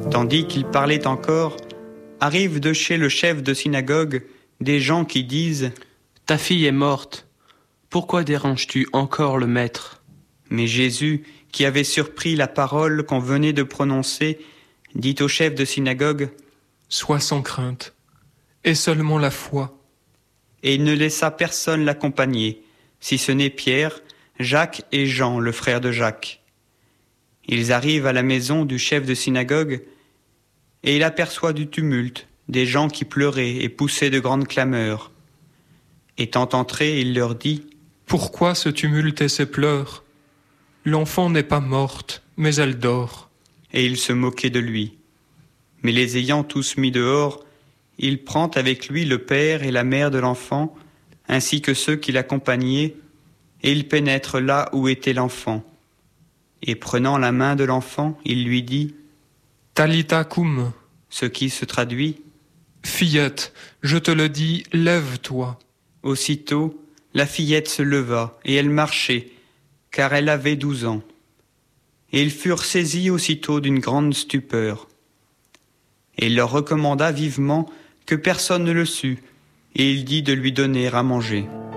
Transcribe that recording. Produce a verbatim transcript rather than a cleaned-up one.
Tandis qu'il parlait encore, arrivent de chez le chef de synagogue des gens qui disent « Ta fille est morte, pourquoi déranges-tu encore le maître ?» Mais Jésus, qui avait surpris la parole qu'on venait de prononcer, dit au chef de synagogue « Sois sans crainte, aie seulement la foi. » Et il ne laissa personne l'accompagner, si ce n'est Pierre, Jacques et Jean, le frère de Jacques. Ils arrivent à la maison du chef de synagogue, et il aperçoit du tumulte, des gens qui pleuraient et poussaient de grandes clameurs. Étant entré, il leur dit « Pourquoi ce tumulte et ces pleurs ? L'enfant n'est pas morte, mais elle dort. » Et il se moquait de lui. Mais les ayant tous mis dehors, il prend avec lui le père et la mère de l'enfant, ainsi que ceux qui l'accompagnaient, et il pénètre là où était l'enfant. Et prenant la main de l'enfant, il lui dit « Talitha koum », ce qui se traduit « Fillette, je te le dis, lève-toi ». Aussitôt, la fillette se leva, et elle marchait, car elle avait douze ans. Et ils furent saisis aussitôt d'une grande stupeur. Et il leur recommanda vivement que personne ne le sût, et il dit de lui donner à manger.